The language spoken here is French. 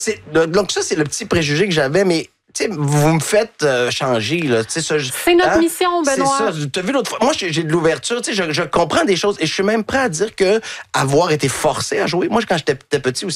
Donc ça, c'est le petit préjugé que j'avais, mais tu sais, vous me faites changer. Là, c'est notre mission, Benoît. C'est ça. Tu as vu l'autre fois. Moi, j'ai de l'ouverture. Je comprends des choses et je suis même prêt à dire que avoir été forcé à jouer. Moi, quand j'étais petit aussi,